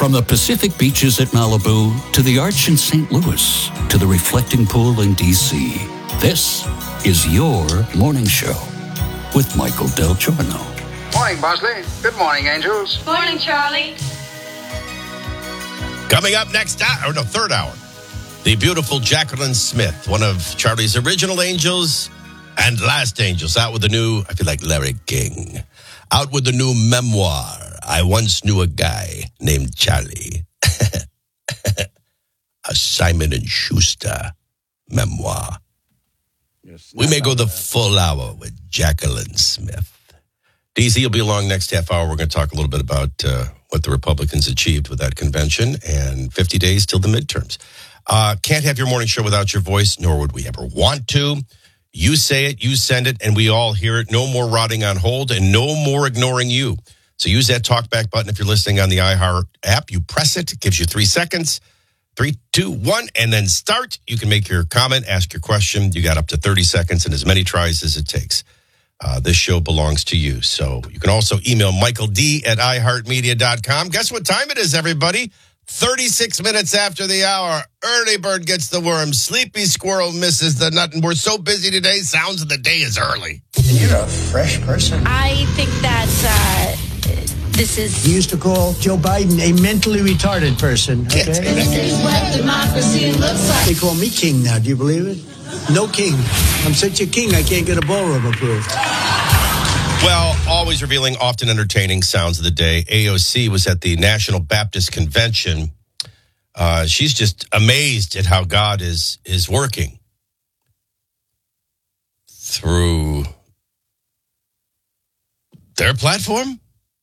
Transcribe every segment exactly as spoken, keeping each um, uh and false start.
From the Pacific beaches at Malibu to the Arch in Saint Louis to the reflecting pool in D C, this is your morning show with Michael Del Giorno. Morning, Bosley. Good morning, angels. Morning, Charlie. Coming up next hour, or no, third hour, the beautiful Jacqueline Smith, one of Charlie's original angels and last angels, out with the new, I feel like Larry King, out with the new memoir, I Once Knew a Guy Named Charlie. A Simon and Schuster memoir. Yes, we may go the full hour with Jacqueline Smith. D Z will be along next half hour. We're going to talk a little bit about uh, what the Republicans achieved with that convention and fifty days till the midterms. Uh, can't have your morning show without your voice, nor would we ever want to. You say it, you send it, and we all hear it. No more rotting on hold and no more ignoring you. So use that talkback button if you're listening on the iHeart app. You press it. It gives you three seconds. Three, two, one, and then start. You can make your comment, ask your question. You got up to thirty seconds and as many tries as it takes. Uh, this show belongs to you. So you can also email Michael D at i heart media dot com. Guess what time it is, everybody? thirty-six minutes after the hour. Early bird gets the worm. Sleepy squirrel misses the nut. And we're so busy today, sounds of the day is early. And you're a fresh person. I think that uh, this is... He used to call Joe Biden a mentally retarded person. Okay? This is what democracy looks like. They call me king now. Do you believe it? No king. I'm such a king, I can't get a ballroom approved. Well, always revealing, often entertaining sounds of the day. A O C was at the National Baptist Convention. Uh, she's just amazed at how God is is working through their platform.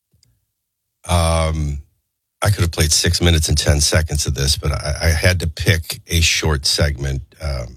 Um, I could have played six minutes and ten seconds of this, but I, I had to pick a short segment um,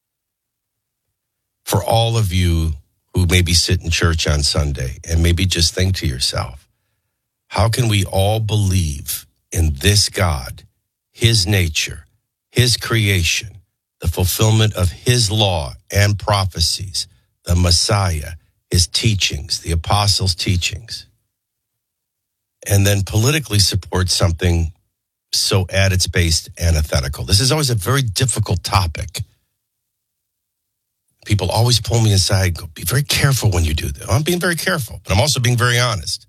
for all of you who maybe sit in church on Sunday and maybe just think to yourself, how can we all believe in this God, his nature, his creation, the fulfillment of his law and prophecies, the Messiah, his teachings, the apostles' teachings, and then politically support something so at its base antithetical? This is always a very difficult topic. People always pull me aside and go, be very careful when you do this. I'm being very careful, but I'm also being very honest.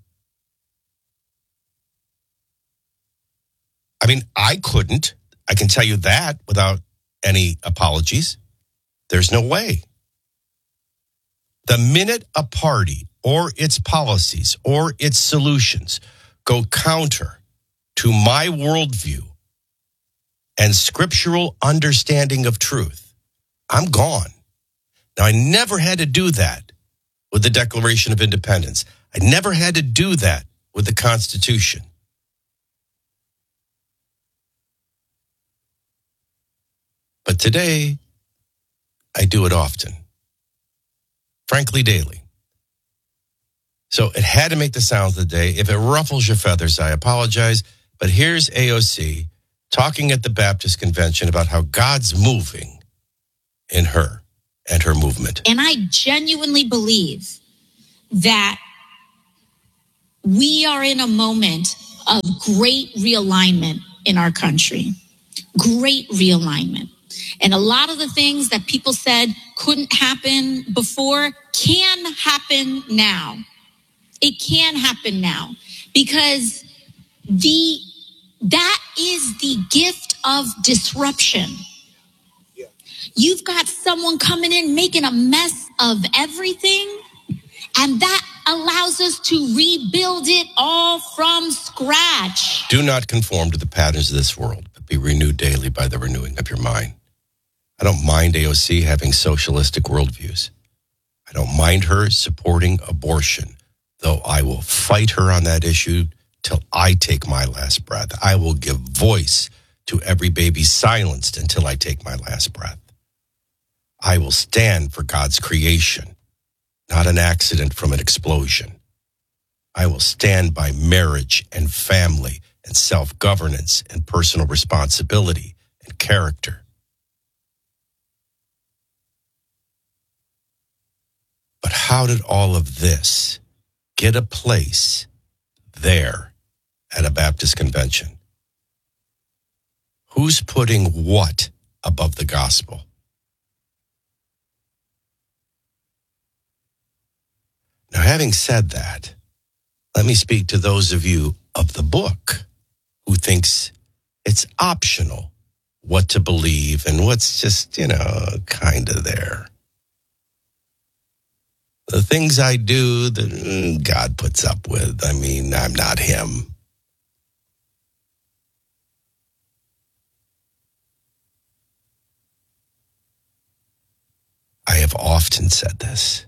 I mean, I couldn't, I can tell you that without any apologies. There's no way. The minute a party or its policies or its solutions go counter to my worldview and scriptural understanding of truth, I'm gone. Now, I never had to do that with the Declaration of Independence. I never had to do that with the Constitution. But today, I do it often. Frankly, daily. So it had to make the sounds of the day. If it ruffles your feathers, I apologize. But here's A O C talking at the Baptist Convention about how God's moving in her and her movement. And I genuinely believe that we are in a moment of great realignment in our country. Great realignment. And a lot of the things that people said couldn't happen before can happen now. It can happen now because the that is the gift of disruption. You've got someone coming in making a mess of everything, and that allows us to rebuild it all from scratch. Do not conform to the patterns of this world, but be renewed daily by the renewing of your mind. I don't mind A O C having socialistic worldviews. I don't mind her supporting abortion, though I will fight her on that issue till I take my last breath. I will give voice to every baby silenced until I take my last breath. I will stand for God's creation, not an accident from an explosion. I will stand by marriage and family and self-governance and personal responsibility and character. But how did all of this get a place there at a Baptist convention? Who's putting what above the gospel? Now, having said that, let me speak to those of you of the book who thinks it's optional what to believe and what's just, you know, kind of there. The things I do that God puts up with, I mean, I'm not him. I have often said this.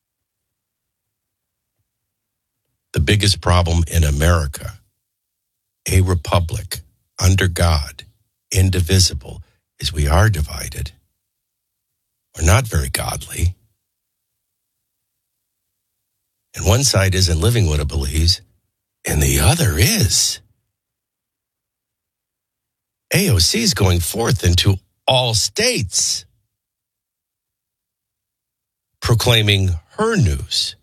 The biggest problem in America, a republic under God, indivisible, is we are divided. We're not very godly. And one side isn't living what it believes, and the other is. A O C is going forth into all states, proclaiming her news.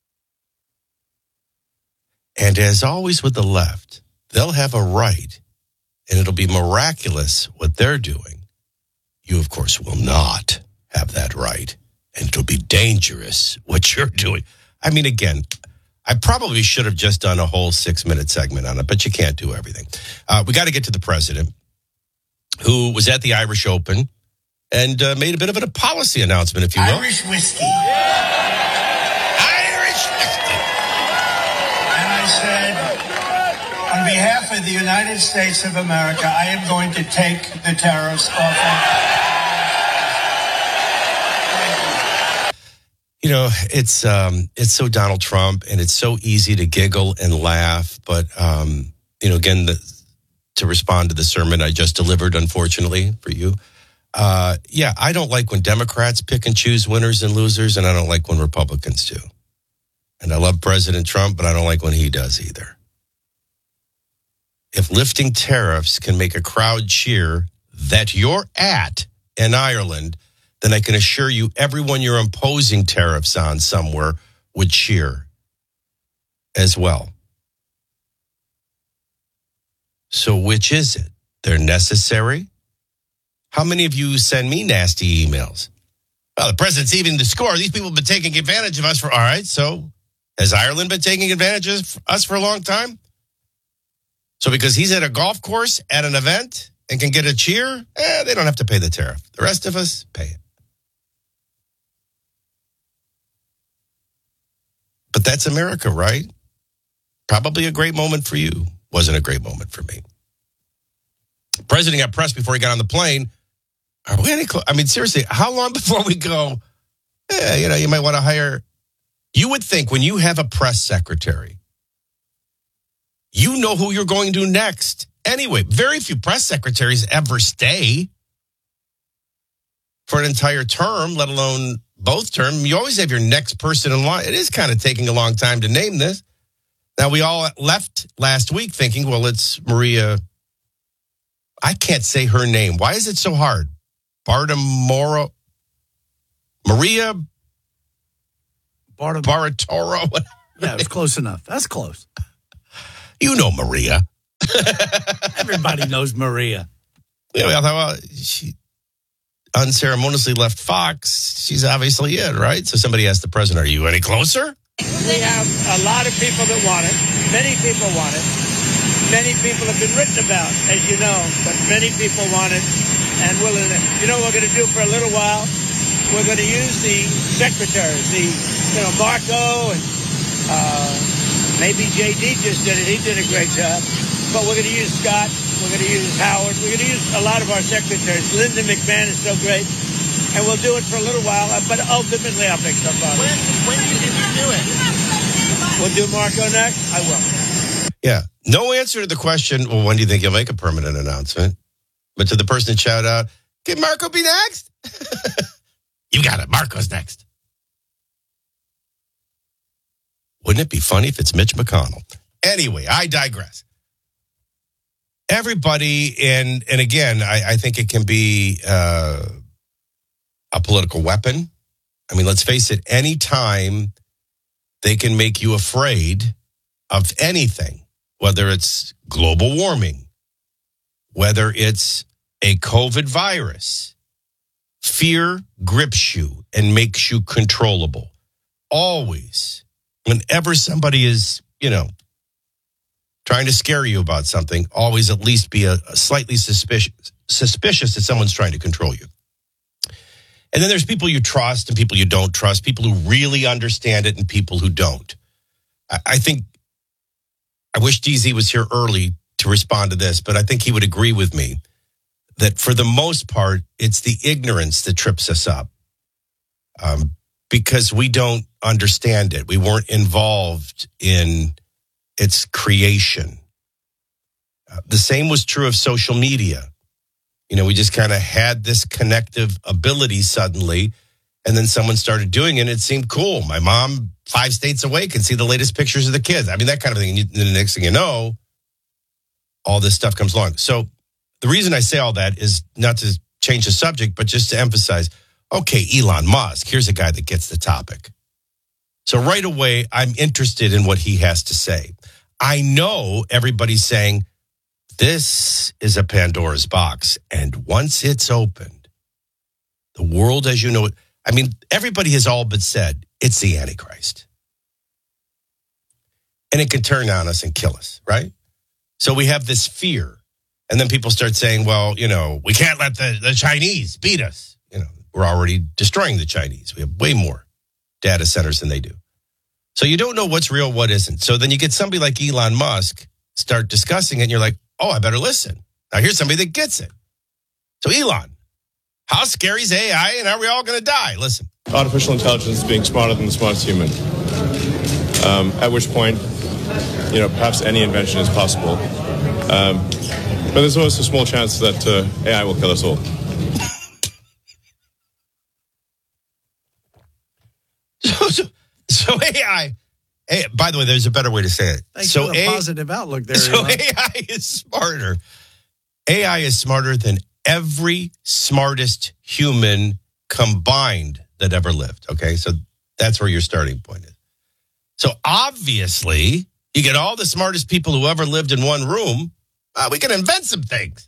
And as always with the left, they'll have a right, and it'll be miraculous what they're doing. You, of course, will not have that right, and it'll be dangerous what you're doing. I mean, again, I probably should have just done a whole six-minute segment on it, but you can't do everything. Uh, we got to get to the president, who was at the Irish Open and uh, made a bit of a policy announcement, if you will. Irish whiskey. Irish whiskey. And I said, on behalf of the United States of America, I am going to take the tariffs off of... You know, it's um, it's so Donald Trump, and it's so easy to giggle and laugh. But, um, you know, again, the, to respond to the sermon I just delivered, unfortunately, for you. Uh, yeah, I don't like when Democrats pick and choose winners and losers, and I don't like when Republicans do. And I love President Trump, but I don't like when he does either. If lifting tariffs can make a crowd cheer that you're at in Ireland, then I can assure you everyone you're imposing tariffs on somewhere would cheer as well. So which is it? They're necessary? How many of you send me nasty emails? Well, the president's even the score. These people have been taking advantage of us for, all right, so has Ireland been taking advantage of us for a long time? So because he's at a golf course at an event and can get a cheer, eh, they don't have to pay the tariff. The rest of us pay it. But that's America, right? Probably a great moment for you. Wasn't a great moment for me. The president got pressed before he got on the plane. Are we any close? I mean, seriously, how long before we go, eh, you know, you might want to hire. You would think when you have a press secretary, you know who you're going to next. Anyway, very few press secretaries ever stay for an entire term, let alone both terms. You always have your next person in line. It is kind of taking a long time to name this. Now, we all left last week thinking, well, it's Maria. I can't say her name. Why is it so hard? Bartimoro. Maria Bartim- Baratoro. Yeah, it's close enough. That's close. You know Maria. Everybody knows Maria. Yeah, I thought, well, she unceremoniously left Fox. She's obviously it, right? So somebody asked the president, are you any closer? We have a lot of people that want it. Many people want it. Many people have been written about, as you know, but many people want it and willing to. You know what we're going to do for a little while? We're going to use the secretaries, the, you know, Marco and uh, maybe J D just did it. He did a great job. But we're going to use Scott. We're going to use Howard. We're going to use a lot of our secretaries. Linda McMahon is so great. And we'll do it for a little while, but ultimately I'll pick stuff up. When, when do you think you do it? We'll do Marco next? I will. Yeah. No answer to the question, well, when do you think you'll make a permanent announcement? But to the person that shout out, can Marco be next? You got it. Marco's next. Wouldn't it be funny if it's Mitch McConnell? Anyway, I digress. Everybody, and and again, I, I think it can be uh, a political weapon. I mean, let's face it, any time they can make you afraid of anything, whether it's global warming, whether it's a COVID virus, fear grips you and makes you controllable. Always. Whenever somebody is, you know, trying to scare you about something, always at least be a, a slightly suspicious, suspicious that someone's trying to control you. And then there's people you trust and people you don't trust, people who really understand it and people who don't. I, I think, I wish D Z was here early to respond to this, but I think he would agree with me that for the most part, it's the ignorance that trips us up um, because we don't understand it. We weren't involved in its creation. Uh, the same was true of social media. You know, we just kind of had this connective ability suddenly, and then someone started doing it, and it seemed cool. My mom, five states away, can see the latest pictures of the kids. I mean, that kind of thing. And you, the next thing you know, all this stuff comes along. So the reason I say all that is not to change the subject, but just to emphasize, okay, Elon Musk, here's a guy that gets the topic. So right away, I'm interested in what he has to say. I know everybody's saying, this is a Pandora's box. And once it's opened, the world as you know it, I mean, everybody has all but said it's the Antichrist. And it can turn on us and kill us, right? So we have this fear. And then people start saying, well, you know, we can't let the, the Chinese beat us. You know, we're already destroying the Chinese. We have way more data centers than they do. So you don't know what's real, what isn't. So then you get somebody like Elon Musk start discussing it, and you're like, oh, I better listen. Now here's somebody that gets it. So Elon, how scary is A I, and are we all going to die? Listen. Artificial intelligence is being smarter than the smartest human. Um, at which point, you know, perhaps any invention is possible. Um, but there's always a small chance that uh, A I will kill us all. so, so, so A I, A I, by the way, there's a better way to say it. Thanks so for the A, positive outlook there. So Elon. A I is smarter. A I is smarter than every smartest human combined that ever lived. Okay, so that's where your starting point is. So obviously, you get all the smartest people who ever lived in one room. Uh, we can invent some things.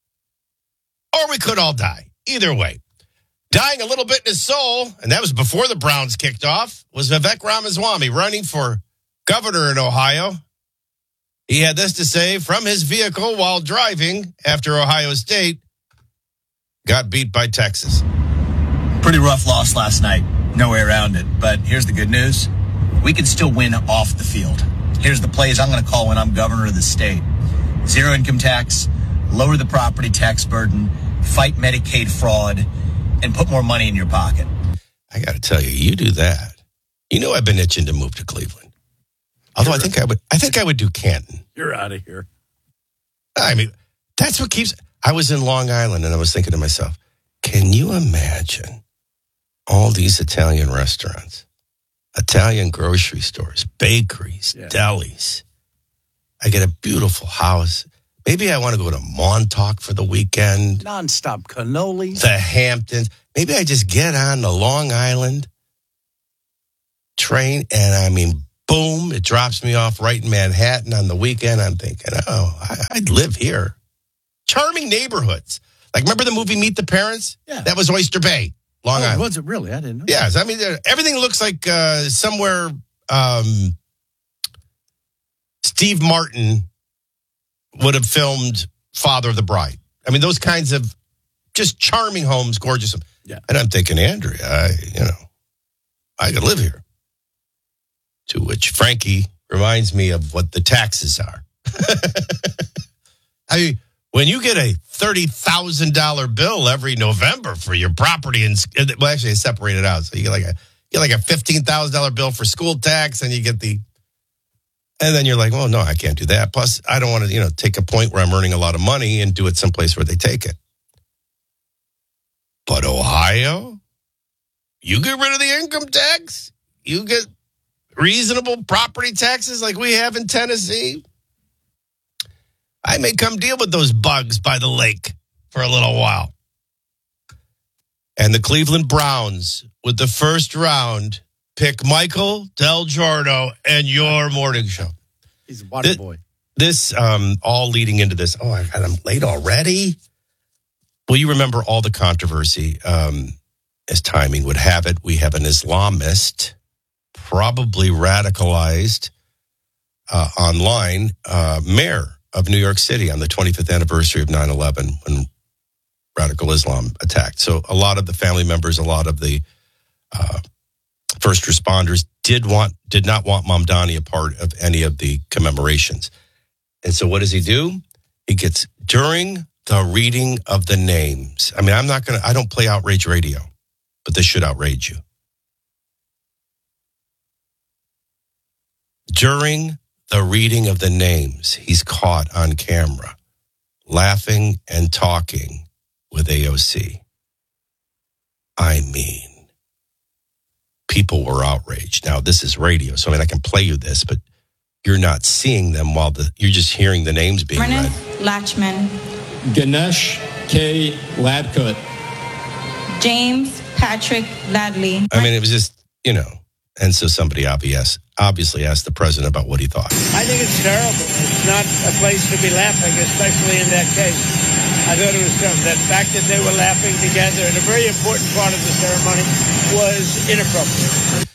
Or we could all die. Either way. Dying a little bit in his soul, and that was before the Browns kicked off, was Vivek Ramaswamy running for governor in Ohio. He had this to say from his vehicle while driving after Ohio State got beat by Texas. Pretty rough loss last night. No way around it. But here's the good news. We can still win off the field. Here's the plays I'm going to call when I'm governor of the state. Zero income tax, lower the property tax burden, fight Medicaid fraud, and put more money in your pocket. I got to tell you, you do that. You know I've been itching to move to Cleveland. Although I think I would I think I would do Canton. You're out of here. I mean, that's what keeps... I was in Long Island, and I was thinking to myself, can you imagine all these Italian restaurants, Italian grocery stores, bakeries, yeah. delis? I get a beautiful house. Maybe I want to go to Montauk for the weekend. Nonstop cannoli. The Hamptons. Maybe I just get on the Long Island train, and I mean, boom, it drops me off right in Manhattan on the weekend. I'm thinking, oh, I, I'd live here. Charming neighborhoods. Like, remember the movie Meet the Parents? Yeah. That was Oyster Bay, Long oh, Island. Was it really? I didn't know. Yes. I mean, everything looks like uh, somewhere um, Steve Martin would have filmed Father of the Bride. I mean, those kinds of just charming homes, gorgeous. Yeah. And I'm thinking, Andrea, I, you know, I could live here. To which Frankie reminds me of what the taxes are. I mean, when you get a thirty thousand dollars bill every November for your property, and well, actually, they separate it out. So you get like a you get like a fifteen thousand dollars bill for school tax, and you get the, and then you're like, well, no, I can't do that. Plus, I don't want to, you know, take a point where I'm earning a lot of money and do it someplace where they take it. But Ohio, you get rid of the income tax, you get reasonable property taxes like we have in Tennessee. I may come deal with those bugs by the lake for a little while. And the Cleveland Browns, with the first round, pick Michael Del Giorno and your morning show. He's a water this, boy. This, um, all leading into this. Oh, I got him late already. Well, you remember all the controversy. Um, as timing would have it, we have an Islamist, probably radicalized uh, online, uh, mayor of New York City on the twenty-fifth anniversary of nine eleven when radical Islam attacked. So a lot of the family members, a lot of the uh, first responders did want, did not want Mamdani a part of any of the commemorations. And so what does he do? He gets, during the reading of the names. I mean, I'm not going to, I don't play outrage radio, but this should outrage you. During the reading of the names, he's caught on camera, laughing and talking with A O C. I mean, people were outraged. Now, this is radio, so I mean, I can play you this, but you're not seeing them while the, you're just hearing the names being read. Lachman. Ganesh K. Ladkut. James Patrick Ladley. I mean, it was just, you know, and so somebody obvious, obviously asked the president about what he thought. I think it's terrible. It's not a place to be laughing, especially in that case. I thought it was terrible. The fact that they were laughing together and a very important part of the ceremony was inappropriate.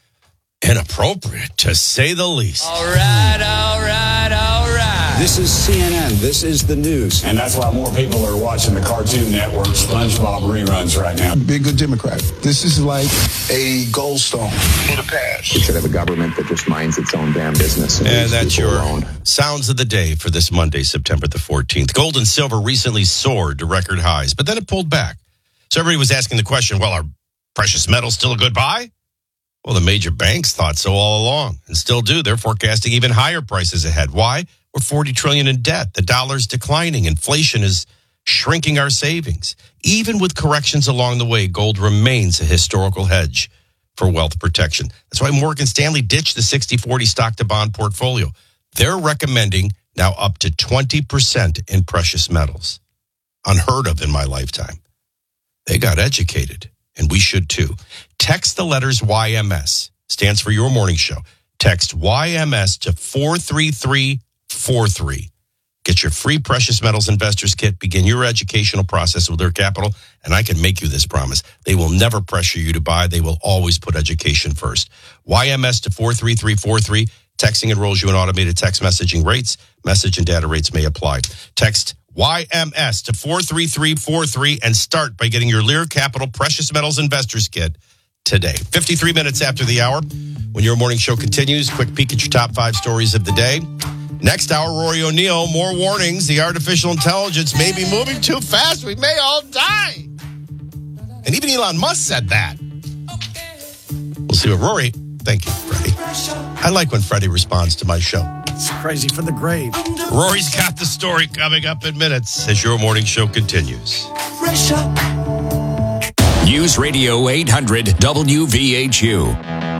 Inappropriate, to say the least. All right, all right, all right. This is C N N. This is the news. And that's why more people are watching the Cartoon Network SpongeBob reruns right now. Be a good Democrat. This is like a gold stone in the past. We should have a government that just minds its own damn business. And, and that's your alone. Sounds of the day for this Monday, September the fourteenth. Gold and silver recently soared to record highs, but then it pulled back. So everybody was asking the question, well, are precious metals still a good buy? Well, the major banks thought so all along and still do. They're forecasting even higher prices ahead. Why? We're forty trillion dollars in debt. The dollar's declining. Inflation is shrinking our savings. Even with corrections along the way, gold remains a historical hedge for wealth protection. That's why Morgan Stanley ditched the sixty forty stock to bond portfolio. They're recommending now up to twenty percent in precious metals. Unheard of in my lifetime. They got educated, and we should too. Text the letters Y M S, stands for Your Morning Show. Text Y M S to four three three four three. Get your free Precious Metals Investors Kit. Begin your educational process with their capital, and I can make you this promise. They will never pressure you to buy. They will always put education first. Y M S to four three three four three. Texting enrolls you in automated text messaging rates. Message and data rates may apply. Text Y M S to four three three four three and start by getting your Lear Capital Precious Metals Investors Kit today. fifty-three minutes after the hour. When Your Morning Show continues, quick peek at your top five stories of the day. Next hour, Rory O'Neill, more warnings. The artificial intelligence may be moving too fast. We may all die. And even Elon Musk said that. We'll see what Rory, thank you, Freddie. I like when Freddie responds to my show. It's crazy for the grave. Rory's got the story coming up in minutes as Your Morning Show continues. News Radio eight hundred W V H U.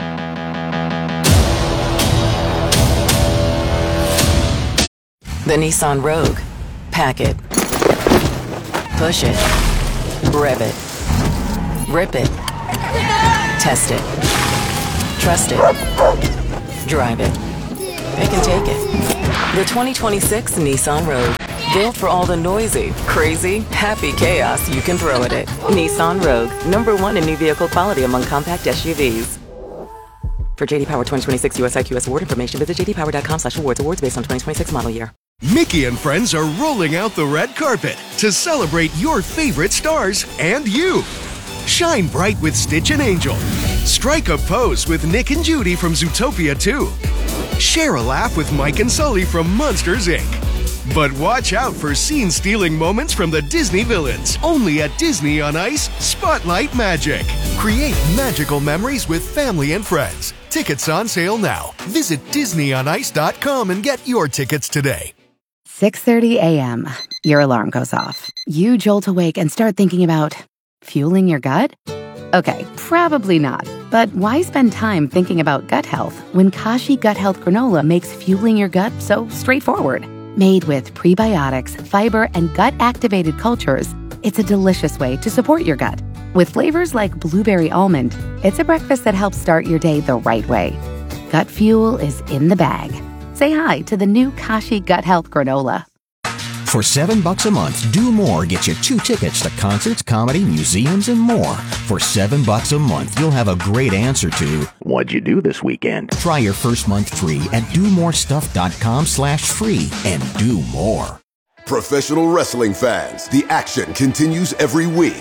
The Nissan Rogue. Pack it. Push it. Rev it. Rip it. Test it. Trust it. Drive it. It can take it. The twenty twenty-six Nissan Rogue. Built for all the noisy, crazy, happy chaos you can throw at it. Nissan Rogue. Number one in new vehicle quality among compact S U Vs. For J D Power twenty twenty-six U S I Q S award information, visit j d power dot com slash awards. Awards based on twenty twenty-six model year. Mickey and friends are rolling out the red carpet to celebrate your favorite stars and you. Shine bright with Stitch and Angel. Strike a pose with Nick and Judy from Zootopia two. Share a laugh with Mike and Sully from Monsters, Incorporated. But watch out for scene-stealing moments from the Disney villains. Only at Disney on Ice, Spotlight Magic. Create magical memories with family and friends. Tickets on sale now. Visit disney on ice dot com and get your tickets today. six thirty a.m. Your alarm goes off. You jolt awake and start thinking about fueling your gut? Okay, probably not. But why spend time thinking about gut health when Kashi Gut Health Granola makes fueling your gut so straightforward? Made with prebiotics, fiber, and gut-activated cultures, it's a delicious way to support your gut. With flavors like blueberry almond, it's a breakfast that helps start your day the right way. Gut fuel is in the bag. Say hi to the new Kashi Gut Health Granola. For seven bucks a month, Do More gets you two tickets to concerts, comedy, museums, and more. For seven bucks a month, you'll have a great answer to, what'd you do this weekend? Try your first month free at domorestuff.com slash free and do more. Professional wrestling fans, the action continues every week.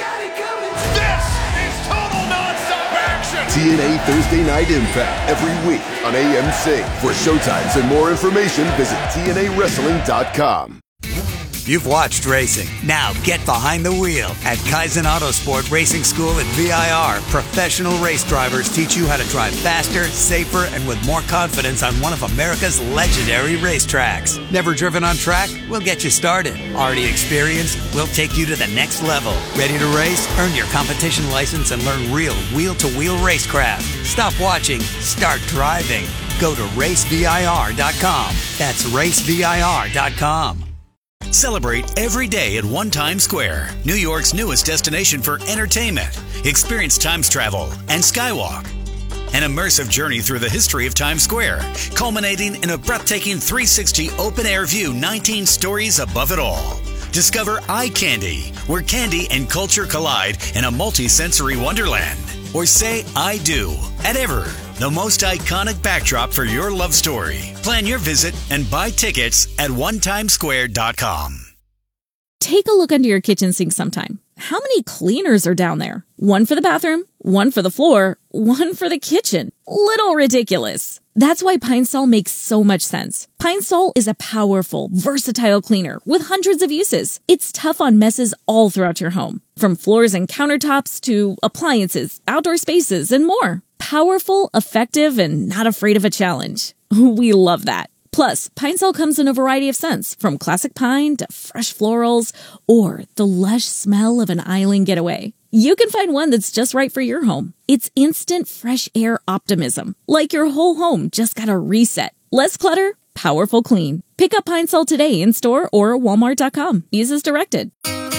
T N A Thursday Night Impact every week on A M C. For showtimes and more information, visit T N A wrestling dot com. You've watched racing. Now get behind the wheel. At Kaizen Autosport Racing School at V I R, professional race drivers teach you how to drive faster, safer, and with more confidence on one of America's legendary racetracks. Never driven on track? We'll get you started. Already experienced? We'll take you to the next level. Ready to race? Earn your competition license and learn real wheel-to-wheel racecraft. Stop watching. Start driving. Go to race V I R dot com. That's race V I R dot com. Celebrate every day at One Times Square, New York's newest destination for entertainment. Experience Times travel and Skywalk. An immersive journey through the history of Times Square, culminating in a breathtaking three sixty open-air view, nineteen stories above it all. Discover Eye Candy, where candy and culture collide in a multi-sensory wonderland. Or say I do at Ever, the most iconic backdrop for your love story. Plan your visit and buy tickets at one times square dot com. Take a look under your kitchen sink sometime. How many cleaners are down there? One for the bathroom, one for the floor, one for the kitchen. Little ridiculous. That's why Pine Sol makes so much sense. Pine Sol is a powerful, versatile cleaner with hundreds of uses. It's tough on messes all throughout your home, from floors and countertops to appliances, outdoor spaces, and more. Powerful, effective, and not afraid of a challenge. We love that. Plus, Pine Sol comes in a variety of scents, from classic pine to fresh florals, or the lush smell of an island getaway. You can find one that's just right for your home. It's instant fresh air optimism, like your whole home just got a reset. Less clutter, powerful clean. Pick up Pine Sol today in store or walmart dot com. Use as directed.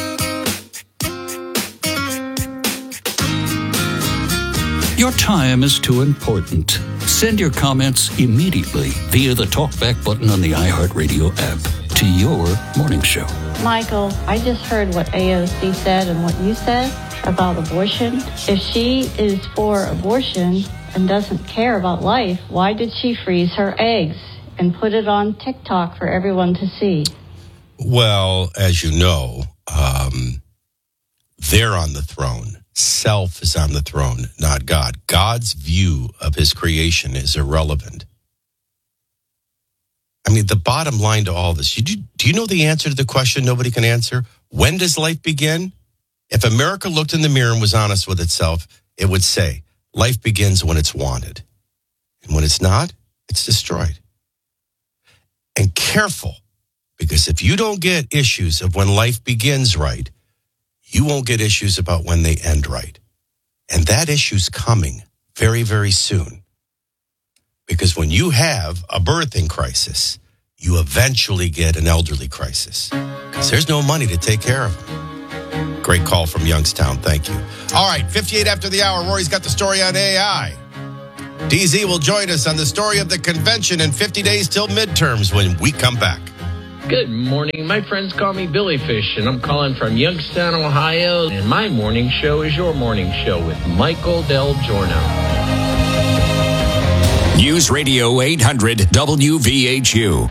Your time is too important. Send your comments immediately via the TalkBack button on the iHeartRadio app to your morning show. Michael, I just heard what A O C said and what you said about abortion. If she is for abortion and doesn't care about life, why did she freeze her eggs and put it on TikTok for everyone to see? Well, as you know, um, they're on the throne. Self is on the throne, not God. God's view of his creation is irrelevant. I mean, the bottom line to all this, you do, do you know the answer to the question nobody can answer? When does life begin? If America looked in the mirror and was honest with itself, it would say, life begins when it's wanted. And when it's not, it's destroyed. And careful, because if you don't get issues of when life begins right, you won't get issues about when they end right. And that issue's coming very, very soon. Because when you have a birthing crisis, you eventually get an elderly crisis. Because there's no money to take care of them. Great call from Youngstown. Thank you. All right, fifty-eight after the hour. Rory's got the story on A I. D Z will join us on the story of the convention in fifty days till midterms when we come back. Good morning. My friends call me Billy Fish, and I'm calling from Youngstown, Ohio. And my morning show is your morning show with Michael Del Giorno. News Radio eight hundred W V H U.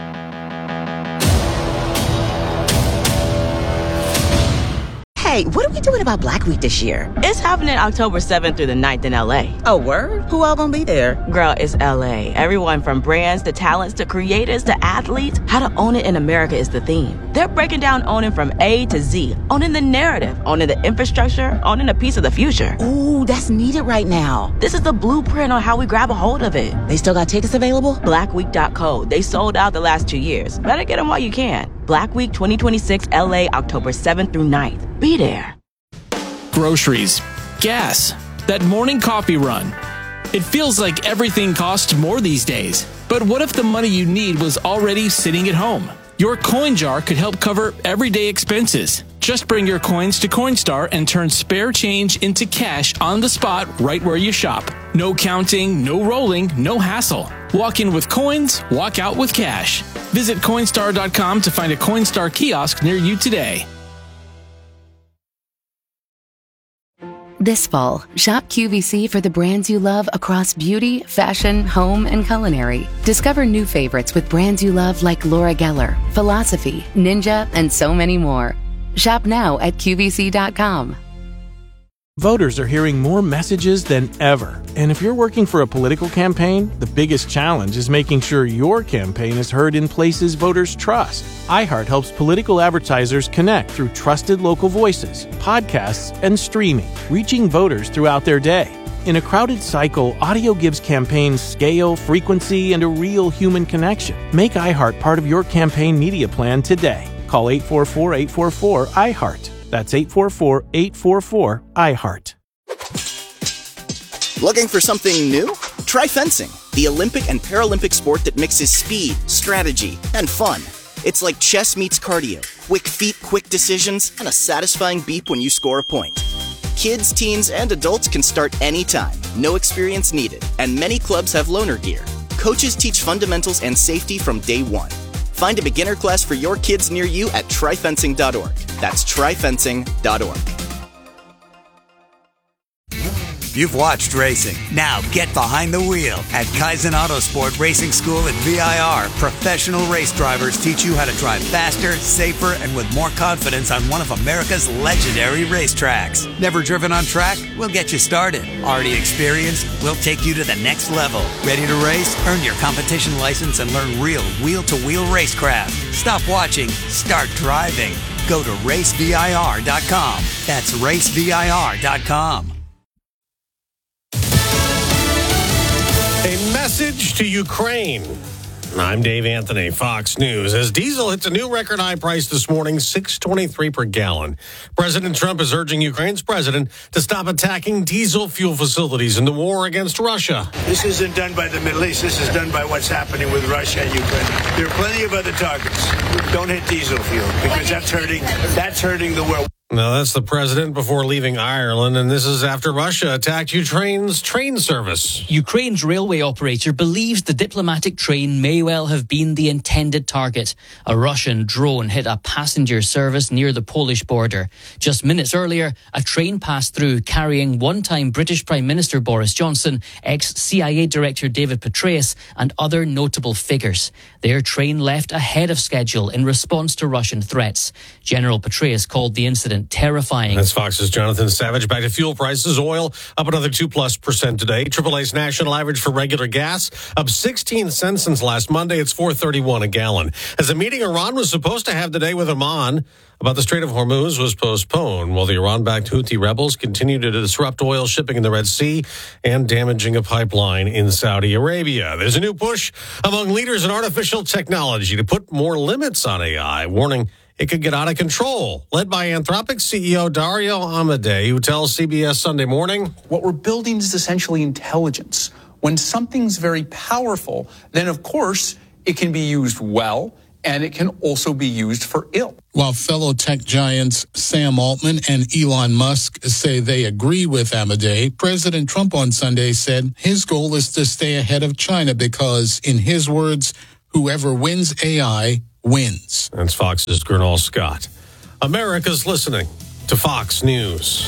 Hey, what are we doing about Black Week this year? It's happening October seventh through the ninth in L A. Oh, word? Who all gonna be there? Girl, it's L A. Everyone from brands to talents to creators to athletes. How to own it in America is the theme. They're breaking down owning from A to Z. Owning the narrative, owning the infrastructure, owning a piece of the future. Ooh, that's needed right now. This is the blueprint on how we grab a hold of it. They still got tickets available? black week dot co. They sold out the last two years. Better get them while you can. Black Week twenty twenty-six L A, October seventh through ninth. Be there. Groceries, gas, that morning coffee run. It feels like everything costs more these days. But what if the money you need was already sitting at home? Your coin jar could help cover everyday expenses. Just bring your coins to Coinstar and turn spare change into cash on the spot right where you shop. No counting, no rolling, no hassle. Walk in with coins, walk out with cash. Visit Coinstar dot com to find a Coinstar kiosk near you today. This fall, shop Q V C for the brands you love across beauty, fashion, home, and culinary. Discover new favorites with brands you love like Laura Geller, Philosophy, Ninja, and so many more. Shop now at Q V C dot com. Voters are hearing more messages than ever. And if you're working for a political campaign, the biggest challenge is making sure your campaign is heard in places voters trust. iHeart helps political advertisers connect through trusted local voices, podcasts, and streaming, reaching voters throughout their day. In a crowded cycle, audio gives campaigns scale, frequency, and a real human connection. Make iHeart part of your campaign media plan today. Call eight four four, eight four four, iHeart. That's eight four four, eight four four, iHeart. Looking for something new? Try fencing, the Olympic and Paralympic sport that mixes speed, strategy, and fun. It's like chess meets cardio, quick feet, quick decisions, and a satisfying beep when you score a point. Kids, teens, and adults can start anytime, no experience needed, and many clubs have loaner gear. Coaches teach fundamentals and safety from day one. Find a beginner class for your kids near you at try fencing dot org. That's try fencing dot org. You've watched racing. Now get behind the wheel at Kaizen Autosport Racing School at V I R. Professional race drivers teach you how to drive faster, safer, and with more confidence on one of America's legendary racetracks. Never driven on track? We'll get you started. Already experienced? We'll take you to the next level. Ready to race? Earn your competition license and learn real wheel-to-wheel racecraft. Stop watching. Start driving. Go to race V I R dot com. That's race V I R dot com. A message to Ukraine. I'm Dave Anthony, Fox News. As diesel hits a new record high price this morning, six twenty-three per gallon. President Trump is urging Ukraine's president to stop attacking diesel fuel facilities in the war against Russia. This isn't done by the Middle East. This is done by what's happening with Russia and Ukraine. There are plenty of other targets. Don't hit diesel fuel because that's hurting. That's hurting the world. Now, that's the president before leaving Ireland, and this is after Russia attacked Ukraine's train service. Ukraine's railway operator believes the diplomatic train may well have been the intended target. A Russian drone hit a passenger service near the Polish border. Just minutes earlier, a train passed through carrying one-time British Prime Minister Boris Johnson, ex-C I A Director David Petraeus, and other notable figures. Their train left ahead of schedule in response to Russian threats. General Petraeus called the incident terrifying. That's Fox's Jonathan Savage. Back to fuel prices. Oil up another two plus percent today. triple A's national average for regular gas up sixteen cents since last Monday. It's four thirty-one a gallon. As a meeting Iran was supposed to have today with Oman about the Strait of Hormuz was postponed, while the Iran-backed Houthi rebels continue to disrupt oil shipping in the Red Sea and damaging a pipeline in Saudi Arabia. There's a new push among leaders in artificial technology to put more limits on A I, warning it could get out of control. Led by Anthropic C E O Dario Amodei, who tells C B S Sunday Morning, what we're building is essentially intelligence. When something's very powerful, then of course it can be used well, and it can also be used for ill. While fellow tech giants Sam Altman and Elon Musk say they agree with Amodei, President Trump on Sunday said his goal is to stay ahead of China because, in his words, whoever wins A I wins. That's Fox's Gernal Scott. America's listening to Fox News.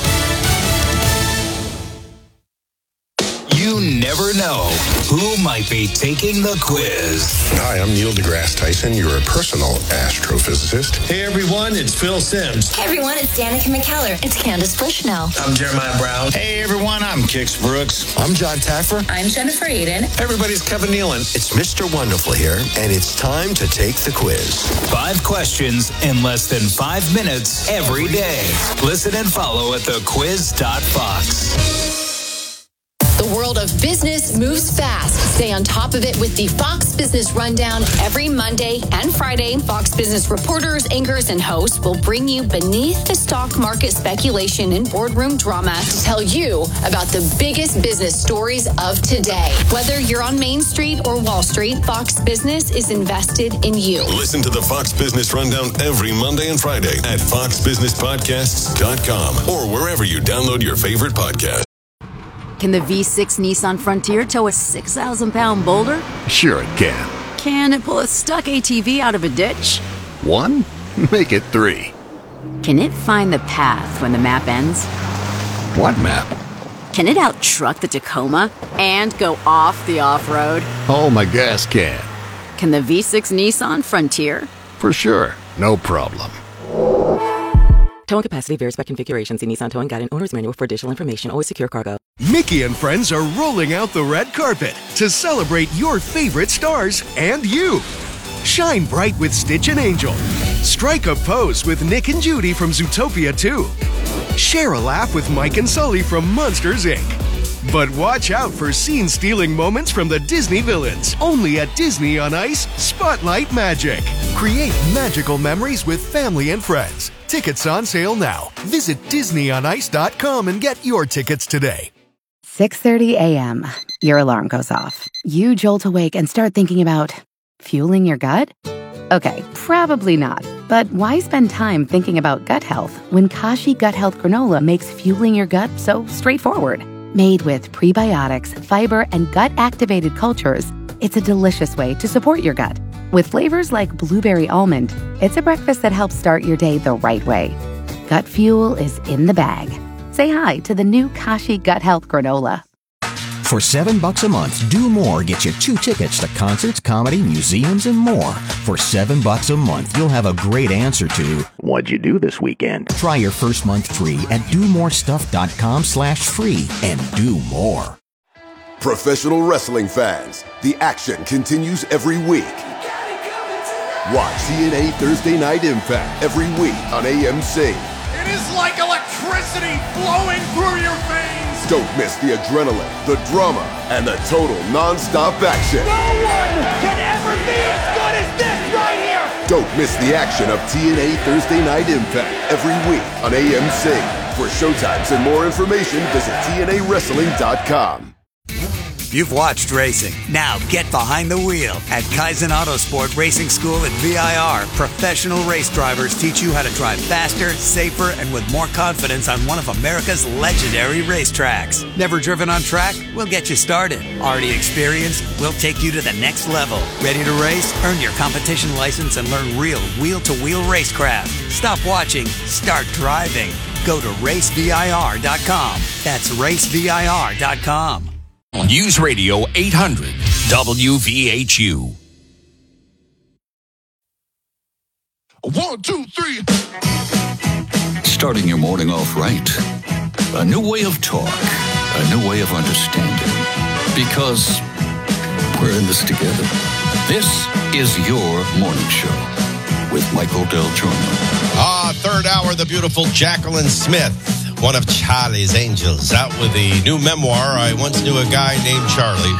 You never know who might be taking the quiz. Hi, I'm Neil deGrasse Tyson, your personal astrophysicist. Hey everyone, it's Phil Sims. Hey everyone, it's Danica McKellar. It's Candace Bushnell. I'm Jeremiah Brown. Hey everyone, I'm Kix Brooks. I'm John Taffer. I'm Jennifer Aiden. Everybody's Kevin Nealon. It's Mister Wonderful here, and it's time to take the quiz. Five questions in less than five minutes every day. Listen and follow at the quiz dot fox. The world of business moves fast. Stay on top of it with the Fox Business Rundown every Monday and Friday. Fox Business reporters, anchors, and hosts will bring you beneath the stock market speculation and boardroom drama to tell you about the biggest business stories of today. Whether you're on Main Street or Wall Street, Fox Business is invested in you. Listen to the Fox Business Rundown every Monday and Friday at fox business podcasts dot com or wherever you download your favorite podcast. Can the V six Nissan Frontier tow a six thousand pound boulder? Sure it can. Can it pull a stuck A T V out of a ditch? One? Make it three. Can it find the path when the map ends? What map? Can it out-truck the Tacoma and go off the off-road? Oh, my gas can. Can the V six Nissan Frontier? For sure. No problem. Towing capacity varies by configuration. See Nissan Towing Guide and Owner's Manual for additional information. Always secure cargo. Mickey and friends are rolling out the red carpet to celebrate your favorite stars and you. Shine bright with Stitch and Angel. Strike a pose with Nick and Judy from Zootopia two. Share a laugh with Mike and Sully from Monsters, Incorporated. But watch out for scene-stealing moments from the Disney villains. Only at Disney on Ice, Spotlight Magic. Create magical memories with family and friends. Tickets on sale now. Visit disney on ice dot com and get your tickets today. six thirty a.m. Your alarm goes off. You jolt awake and start thinking about fueling your gut? Okay, probably not. But why spend time thinking about gut health when Kashi Gut Health Granola makes fueling your gut so straightforward? Made with prebiotics, fiber, and gut-activated cultures, it's a delicious way to support your gut. With flavors like blueberry almond, it's a breakfast that helps start your day the right way. Gut fuel is in the bag. Say hi to the new Kashi Gut Health Granola. For seven bucks a month, Do More gets you two tickets to concerts, comedy, museums, and more. For seven bucks a month, you'll have a great answer to what'd you do this weekend? Try your first month free at do more stuff dot com slash free and do more. Professional wrestling fans, the action continues every week. Watch T N A Thursday Night Impact every week on A M C. It is like electricity flowing through your veins. Don't miss the adrenaline, the drama, and the total non-stop action. No one can ever be as good as this right here. Don't miss the action of T N A Thursday Night Impact every week on A M C. For showtimes and more information, visit T N A wrestling dot com. You've watched racing. Now get behind the wheel. At Kaizen Autosport Racing School at V I R, professional race drivers teach you how to drive faster, safer, and with more confidence on one of America's legendary racetracks. Never driven on track? We'll get you started. Already experienced? We'll take you to the next level. Ready to race? Earn your competition license and learn real wheel-to-wheel racecraft. Stop watching. Start driving. Go to race V I R dot com. That's race V I R dot com. News Radio eight hundred W V H U. One, two, three. Starting your morning off right. A new way of talk. A new way of understanding. Because we're in this together. This is your morning show with Michael Del Giorno. Ah, third hour, the beautiful Jacqueline Smith, one of Charlie's Angels, out with the new memoir, I Once Knew a Guy Named Charlie.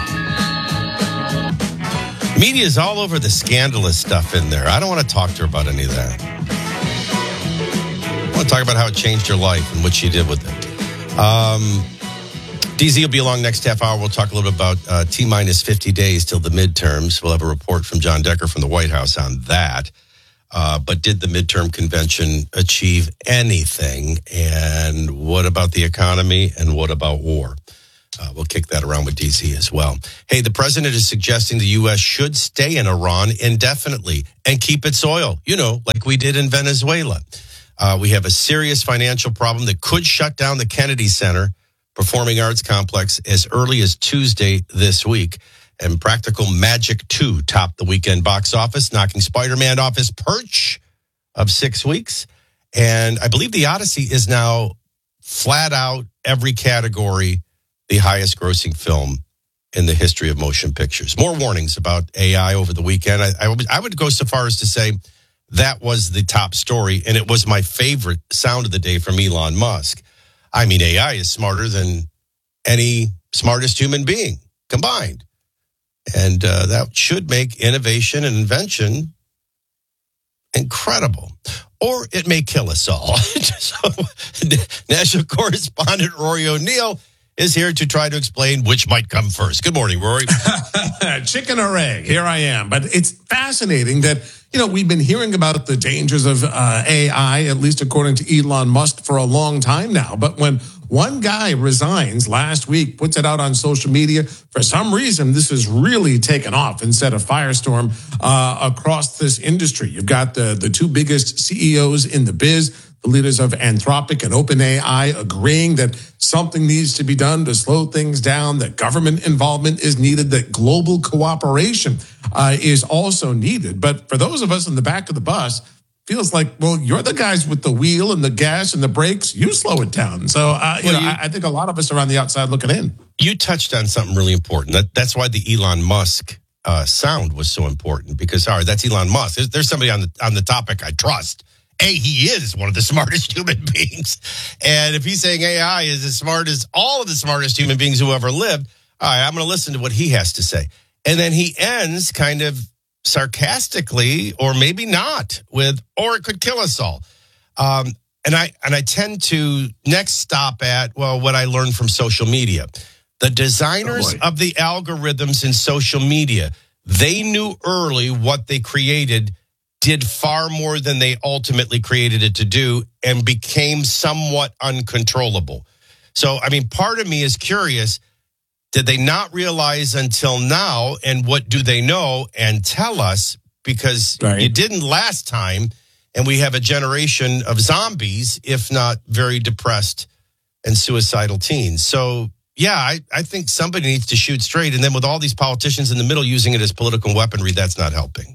Media's all over the scandalous stuff in there. I don't want to talk to her about any of that. I want to talk about how it changed her life and what she did with it. Um, D Z will be along next half hour. We'll talk a little bit about uh, T-minus fifty days till the midterms. We'll have a report from John Decker from the White House on that. Uh, but did the midterm convention achieve anything? And what about the economy? And what about war? Uh, we'll kick that around with D C as well. Hey, the president is suggesting the U S should stay in Iran indefinitely and keep its oil, you know, like we did in Venezuela. Uh, we have a serious financial problem that could shut down the Kennedy Center Performing Arts Complex as early as Tuesday this week. And Practical Magic two topped the weekend box office, knocking Spider-Man off his perch of six weeks. And I believe The Odyssey is now flat out every category the highest grossing film in the history of motion pictures. More warnings about A I over the weekend. I, I, would, I would go so far as to say that was the top story, and it was my favorite sound of the day from Elon Musk. I mean, A I is smarter than any smartest human being combined. And uh, that should make innovation and invention incredible. Or it may kill us all. So, National Correspondent Rory O'Neill is here to try to explain which might come first. Good morning, Rory. Chicken or egg, here I am. But it's fascinating that you know, we've been hearing about the dangers of uh, A I, at least according to Elon Musk, for a long time now. But when one guy resigns last week, puts it out on social media, for some reason, this has really taken off and set a firestorm uh, across this industry. You've got the, the two biggest C E Os in the biz, the leaders of Anthropic and OpenAI, agreeing that something needs to be done to slow things down, that government involvement is needed, that global cooperation uh, is also needed. But for those of us in the back of the bus, feels like, well, you're the guys with the wheel and the gas and the brakes. You slow it down. So, uh, you well, know, you, I, I think a lot of us are on the outside looking in. You touched on something really important. That, that's why the Elon Musk uh, sound was so important, because, all right, that's Elon Musk. There's, there's somebody on the on the topic I trust. A, he is one of the smartest human beings. And if he's saying A I is as smart as all of the smartest human beings who ever lived, all right, I'm going to listen to what he has to say. And then he ends kind of sarcastically, or maybe not, with, or it could kill us all. Um, and I and I tend to next stop at, well, what I learned from social media. The designers oh of the algorithms in social media, they knew early what they created did far more than they ultimately created it to do and became somewhat uncontrollable. So, I mean, part of me is curious, did they not realize until now, and what do they know, and tell us, because right. it didn't last time, and we have a generation of zombies, if not very depressed and suicidal teens. So, yeah, I, I think somebody needs to shoot straight, and then with all these politicians in the middle using it as political weaponry, that's not helping.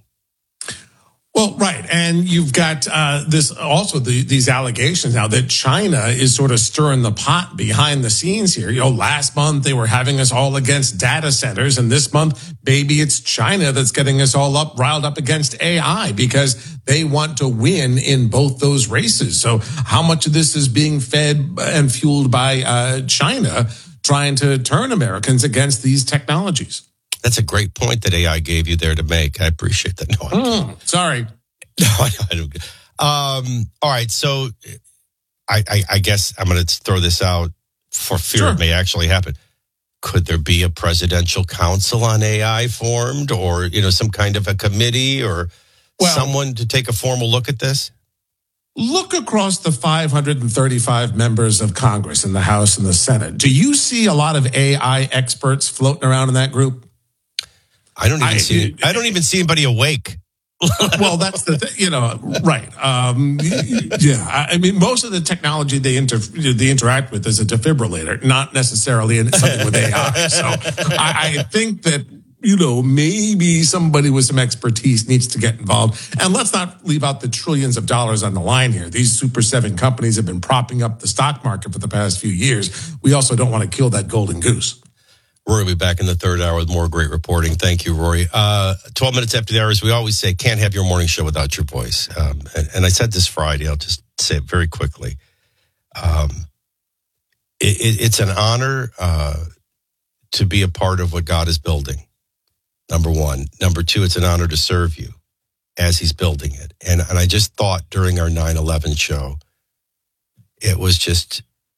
Well, right. And you've got uh, this also the, these allegations now that China is sort of stirring the pot behind the scenes here. You know, last month they were having us all against data centers. And this month, maybe it's China that's getting us all up, riled up against A I because they want to win in both those races. So how much of this is being fed and fueled by uh, China trying to turn Americans against these technologies? That's a great point that A I gave you there to make. I appreciate that. No, mm, sorry. No, I don't. Um, all right. So I, I, I guess I'm going to throw this out for fear sure. it may actually happen. Could there be a presidential council on A I formed, or, you know, some kind of a committee, or well, someone to take a formal look at this? Look across the five hundred thirty-five members of Congress in the House and the Senate. Do you see a lot of A I experts floating around in that group? I don't even I, see. I don't even see anybody awake. Well, that's the thing, you know, right? Um, yeah, I mean, most of the technology they inter they interact with is a defibrillator, not necessarily something with A I. So, I, I think that, you know, maybe somebody with some expertise needs to get involved. And let's not leave out the trillions of dollars on the line here. These Super Seven companies have been propping up the stock market for the past few years. We also don't want to kill that golden goose. Rory will be back in the third hour with more great reporting. Thank you, Rory. Uh, twelve minutes after the hour, as we always say, can't have your morning show without your voice. Um, and, and I said this Friday. I'll just say it very quickly. Um, it, it, it's an honor uh, to be a part of what God is building, number one. Number two, it's an honor to serve you as he's building it. And, and I just thought during our nine eleven show, it was just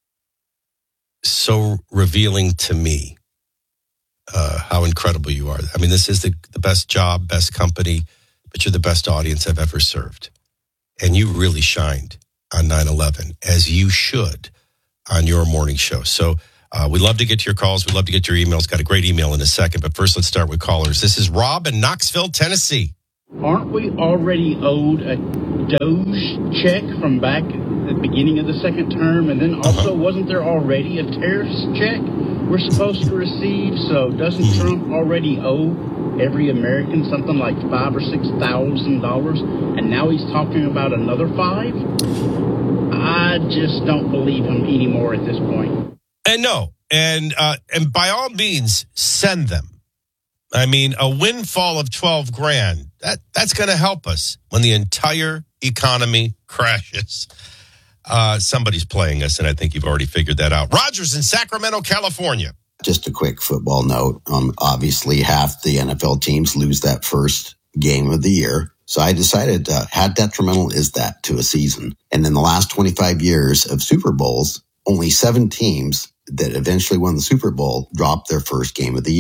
so revealing to me Uh, how incredible you are. I mean, this is the, the best job, best company, but you're the best audience I've ever served. And you really shined on nine eleven, as you should, on your morning show. So uh, we love to get to your calls. We love to get your emails. Got a great email in a second. But first, let's start with callers. This is Rob in Knoxville, Tennessee. Aren't we already owed a Doge check from back at the beginning of the second term? And then also, uh-huh. wasn't there already a tariffs check we're supposed to receive? So doesn't Trump already owe every American something like five or six thousand dollars, and now he's talking about another five? I just don't believe him anymore at this point. And no, and uh, and by all means, send them. I mean, a windfall of twelve grand, that that's going to help us when the entire economy crashes. Uh, somebody's playing us, and I think you've already figured that out. Roger's in Sacramento, California. Just a quick football note. Um, obviously, half the N F L teams lose that first game of the year. So I decided, uh, how detrimental is that to a season? And in the last twenty-five years of Super Bowls, only seven teams that eventually won the Super Bowl dropped their first game of the year.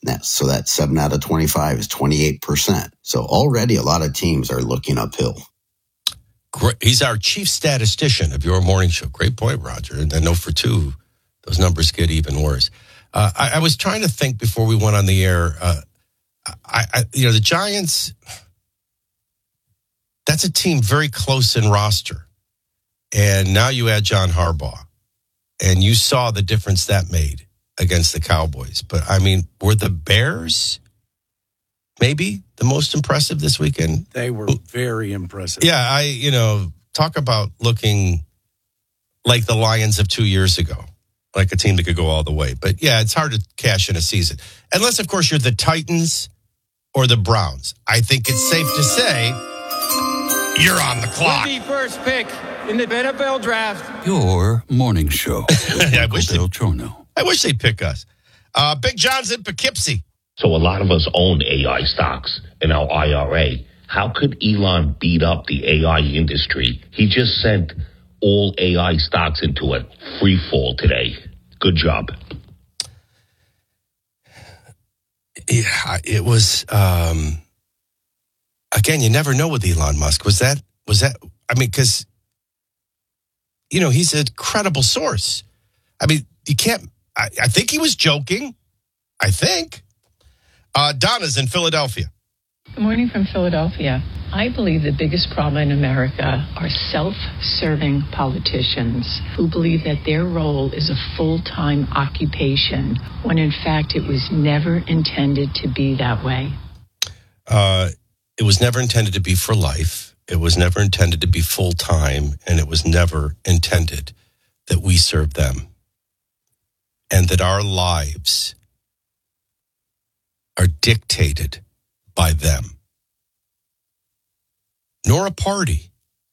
That- So that seven out of twenty-five is twenty-eight percent. So already a lot of teams are looking uphill. Great. He's our chief statistician of your morning show. Great point, Roger. And I know for two, those numbers get even worse. Uh, I, I was trying to think before we went on the air. Uh, I, I, you know, the Giants, that's a team very close in roster. And now you add John Harbaugh. And you saw the difference that made against the Cowboys. But, I mean, were the Bears maybe the most impressive this weekend? They were very impressive. Yeah, I, you know, talk about looking like the Lions of two years ago, like a team that could go all the way. But, yeah, it's hard to cash in a season. Unless, of course, you're the Titans or the Browns. I think it's safe to say you're on the clock. With the first pick in the N F L draft. Your morning show. I, wish Del Giorno. I wish they'd pick us. Uh, Big John's in Poughkeepsie. So a lot of us own A I stocks in our I R A. How could Elon beat up the A I industry? He just sent all A I stocks into a free fall today. Good job. Yeah, it was, um, again, you never know with Elon Musk. Was that, was that, I mean, because, you know, he's a credible source. I mean, you can't, I, I think he was joking. I think. Uh, Donna's in Philadelphia. Good morning from Philadelphia. I believe the biggest problem in America are self-serving politicians who believe that their role is a full-time occupation when in fact it was never intended to be that way. Uh, it was never intended to be for life. It was never intended to be full-time, and it was never intended that we serve them and that our lives are dictated by them, nor a party.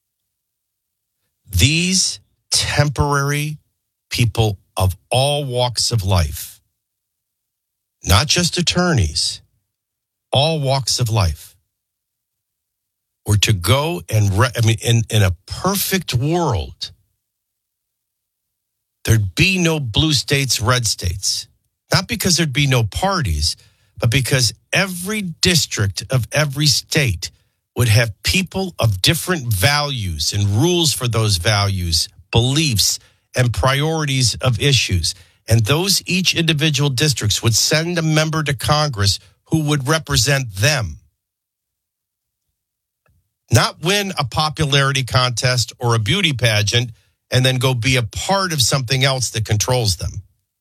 These temporary people of all walks of life, not just attorneys, all walks of life, were to go and, re- I mean, in, in a perfect world, there'd be no blue states, red states. Not because there'd be no parties, but because every district of every state would have people of different values and rules for those values, beliefs, and priorities of issues. And those each individual districts would send a member to Congress who would represent them. Not win a popularity contest or a beauty pageant and then go be a part of something else that controls them.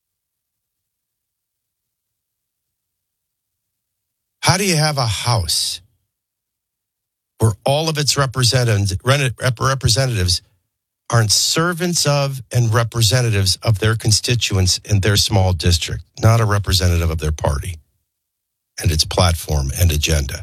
How do you have a house where all of its representatives, representatives aren't servants of and representatives of their constituents in their small district, not a representative of their party and its platform and agenda?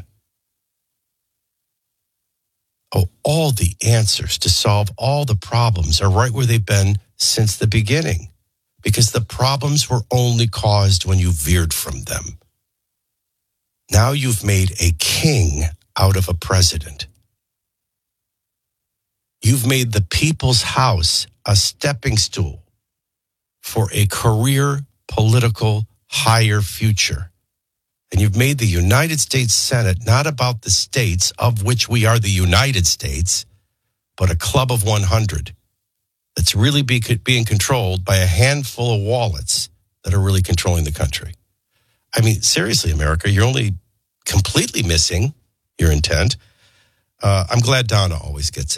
Oh, all the answers to solve all the problems are right where they've been since the beginning, because the problems were only caused when you veered from them. Now you've made a king out of a president. You've made the people's house a stepping stool for a career political higher future. And you've made the United States Senate not about the states of which we are the United States, but a club of one hundred that's really be, being controlled by a handful of wallets that are really controlling the country. I mean, seriously, America, you're only completely missing your intent. Uh, I'm glad Donna always gets it.